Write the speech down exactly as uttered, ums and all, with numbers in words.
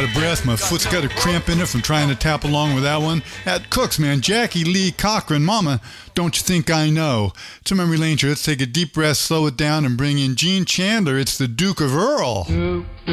out of breath. My foot's got a cramp in it from trying to tap along with that one. At Cooks, man. Jackie Lee Cochran. Mama, don't you think I know? To Memory Lane, let's take a deep breath, slow it down, and bring in Gene Chandler. It's the Duke of Earl.